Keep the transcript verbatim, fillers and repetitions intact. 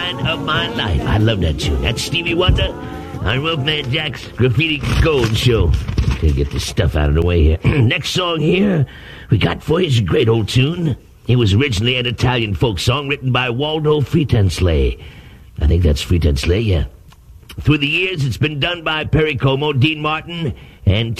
Time of My Life. I love that tune. That's Stevie Wonder on Wolfman Jack's Graffiti Gold Show. Okay, get this stuff out of the way here. Next song here we got for you is a great old tune. It was originally an Italian folk song written by Waldo Fritansley. I think that's Fritansley, yeah. Through the years, it's been done by Perry Como, Dean Martin, and